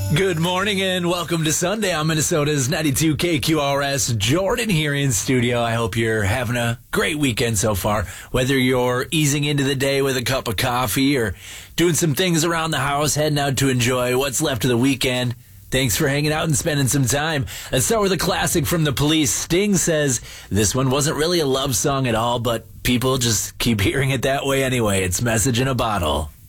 Good morning and welcome to Sunday on Minnesota's 92 KQRS. Jordan here in studio. I hope you're having a great weekend so far. Whether you're easing into the day with a cup of coffee or doing some things around the house, heading out to enjoy what's left of the weekend. Thanks for hanging out and spending some time. Let's start with a classic from the Police. Sting says this one wasn't really a love song at all, but people just keep hearing it that way anyway. It's Message in a Bottle.